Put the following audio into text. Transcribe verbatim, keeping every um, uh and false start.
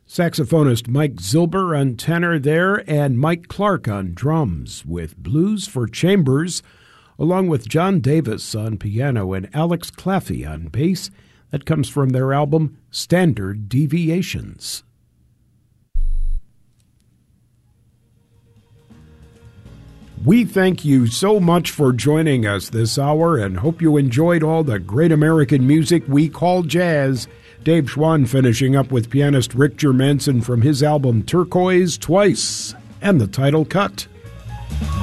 Saxophonist Mike Zilber on tenor there, and Mike Clark on drums with Blues for Chambers, along with John Davis on piano and Alex Claffey on bass. That comes from their album Standard Deviations. We thank you so much for joining us this hour and hope you enjoyed all the great American music we call jazz. Dave Schwann finishing up with pianist Rick Germanson from his album Turquoise Twice and the title cut.